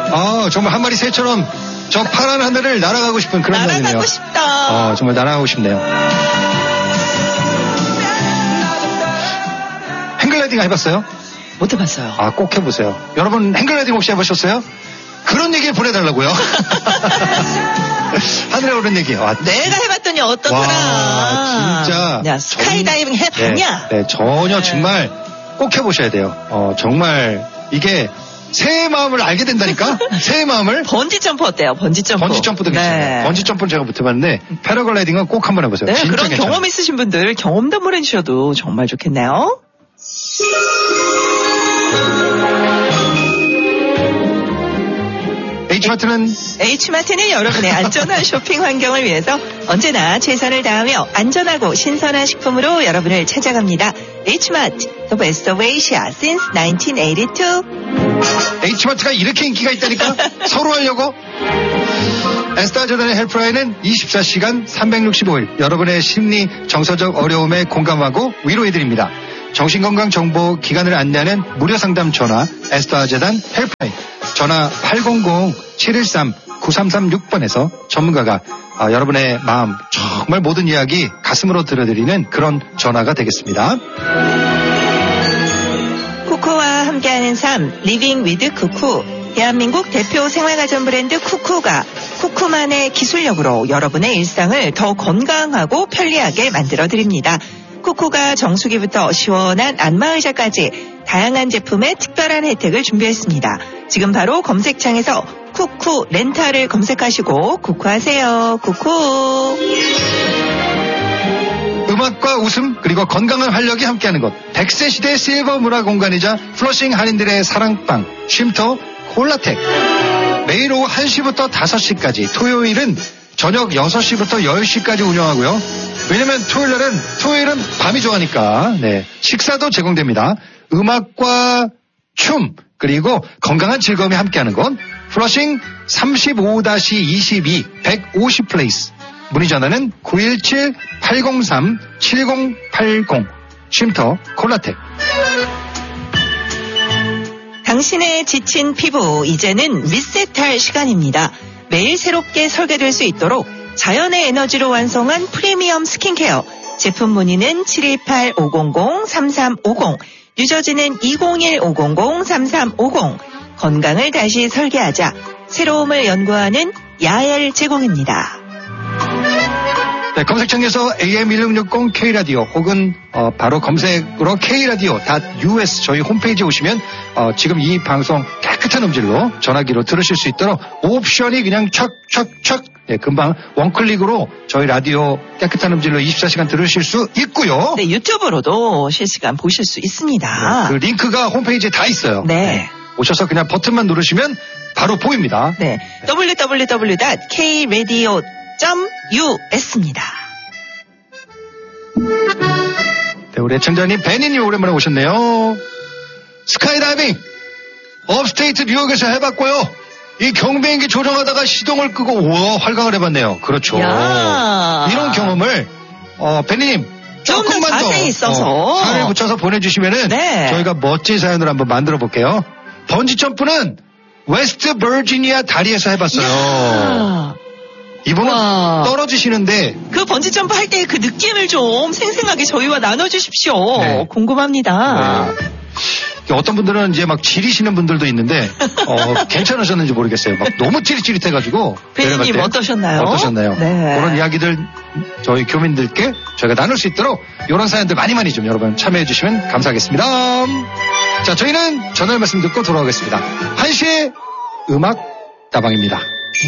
정말 한 마리 새처럼 저 파란 하늘을 날아가고 싶은 그런 날이네요. 날아가고 싶다. 정말 날아가고 싶네요. 행글라이딩 해봤어요? 못 해봤어요. 꼭 해보세요. 여러분 행글라이딩 혹시 해보셨어요? 그런 얘기를 보내달라고요. 하늘에 오른 얘기. 내가 해봤더니 어떻더라. 진짜. 야, 스카이다이빙 해봤냐? 네, 전혀 정말 꼭 해보셔야 돼요. 정말 이게 새의 마음을 알게 된다니까? 새의 마음을. 번지점프 어때요? 번지점프. 번지점프도 괜찮아요. 네. 번지점프는 제가 못 해봤는데 패러글라이딩은 꼭 한번 해보세요. 네, 진짜 그런 괜찮아요. 경험 있으신 분들 경험담 보내주셔도 정말 좋겠네요. H마트는 여러분의 안전한 쇼핑 환경을 위해서 언제나 최선을 다하며 안전하고 신선한 식품으로 여러분을 찾아갑니다. H마트, the best of Asia since 1982. H마트가 이렇게 인기가 있다니까? 서로 하려고? 에스타저단의 헬프라인은 24시간 365일 여러분의 심리, 정서적 어려움에 공감하고 위로해드립니다. 정신건강 정보 기관을 안내하는 무료 상담 전화 에스타재단 헬프라인 전화 800-713-9336번에서 전문가가 여러분의 마음 정말 모든 이야기 가슴으로 들어드리는 그런 전화가 되겠습니다. 쿠쿠와 함께하는 삶 리빙 위드 쿠쿠. 대한민국 대표 생활가전 브랜드 쿠쿠가 쿠쿠만의 기술력으로 여러분의 일상을 더 건강하고 편리하게 만들어드립니다. 쿠쿠가 정수기부터 시원한 안마의자까지 다양한 제품의 특별한 혜택을 준비했습니다. 지금 바로 검색창에서 쿠쿠 렌탈을 검색하시고 쿠쿠하세요. 쿠쿠. 음악과 웃음 그리고 건강한 활력이 함께하는 곳 100세 시대 실버 문화 공간이자 플러싱 한인들의 사랑방 쉼터 콜라텍. 매일 오후 1시부터 5시까지 토요일은 저녁 6시부터 10시까지 운영하고요. 왜냐면 토요일은 밤이 좋아하니까 식사도 제공됩니다. 음악과 춤 그리고 건강한 즐거움이 함께하는 곳 플러싱 35-22 150 플레이스. 문의 전화는 917-803-7080 쉼터 콜라텍. 당신의 지친 피부 이제는 리셋할 시간입니다. 매일 새롭게 설계될 수 있도록 자연의 에너지로 완성한 프리미엄 스킨케어. 제품 문의는 718-500-3350, 유저지는 201-500-3350. 건강을 다시 설계하자. 새로움을 연구하는 야엘 제공입니다. 네, 검색창에서 AM1660 K라디오 혹은 바로 검색으로 K라디오.us 저희 홈페이지에 오시면 지금 이 방송 깨끗한 음질로 전화기로 들으실 수 있도록 옵션이 그냥 촥촥촥 금방 원클릭으로 저희 라디오 깨끗한 음질로 24시간 들으실 수 있고요. 네, 유튜브로도 실시간 보실 수 있습니다. 그 링크가 홈페이지에 다 있어요. 네. 오셔서 그냥 버튼만 누르시면 바로 보입니다. 네, www.kradio.us입니다. 네, 우리 애청자님 베니님 오랜만에 오셨네요. 스카이다이빙 업스테이트 뉴욕에서 해봤고요. 이 경비행기 조정하다가 시동을 끄고 우와 활강을 해봤네요. 그렇죠. 야. 이런 경험을 베니님 조금만 더 자세히 써서 살을 붙여서 보내주시면은 저희가 멋진 사연을 한번 만들어 볼게요. 번지 점프는 웨스트 버지니아 다리에서 해봤어요. 야. 이분은 떨어지시는데 그 번지 점프 할 때 그 느낌을 좀 생생하게 저희와 나눠주십시오. 네. 궁금합니다. 네. 어떤 분들은 이제 막 지리시는 분들도 있는데 괜찮으셨는지 모르겠어요. 막 너무 찌릿찌릿해가지고. 베니님 어떠셨나요? 네. 그런 이야기들 저희 교민들께 저희가 나눌 수 있도록 이런 사연들 많이 좀 여러분 참여해 주시면 감사하겠습니다. 자, 저희는 전화 말씀 듣고 돌아오겠습니다. 1시에 음악 다방입니다.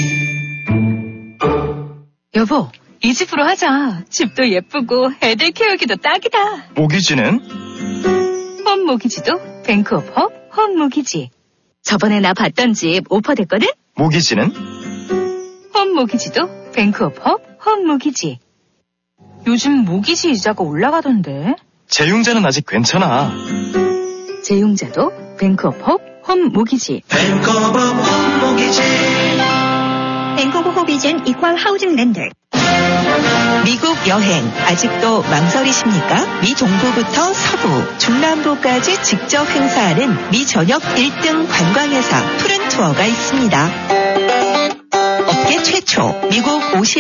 여보, 이 집으로 하자. 집도 예쁘고 애들 키우기도 딱이다. 모기지는? 홈 모기지도 뱅크 오브 홈 모기지. 저번에 나 봤던 집 오퍼됐거든? 모기지는? 홈 모기지도 뱅크 오브 홈 모기지. 요즘 모기지 이자가 올라가던데. 재융자는 아직 괜찮아. 재융자도 뱅크 오브 홈 모기지. 뱅크 오브 홈 모기지. 뱅크 오브 호비젠 이퀄 하우징 랜드. 미국 여행 아직도 망설이십니까? 미 동부부터 서부, 중남부까지 직접 행사하는 미 전역 1등 관광회사 푸른 투어가 있습니다. 업계 최초 미국 50